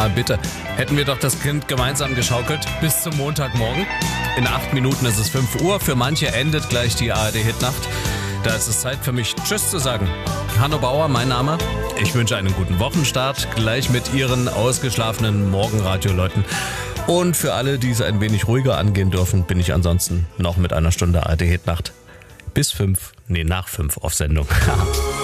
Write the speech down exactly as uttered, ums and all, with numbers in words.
Ah, bitte. Hätten wir doch das Kind gemeinsam geschaukelt bis zum Montagmorgen. In acht Minuten ist es fünf Uhr. Für manche endet gleich die A R D-Hitnacht. Da ist es Zeit für mich, Tschüss zu sagen. Hanno Bauer, mein Name. Ich wünsche einen guten Wochenstart, gleich mit Ihren ausgeschlafenen Morgenradio-Leuten. Und für alle, die es ein wenig ruhiger angehen dürfen, bin ich ansonsten noch mit einer Stunde A R D-Hitnacht bis fünf, nee, nach fünf auf Sendung.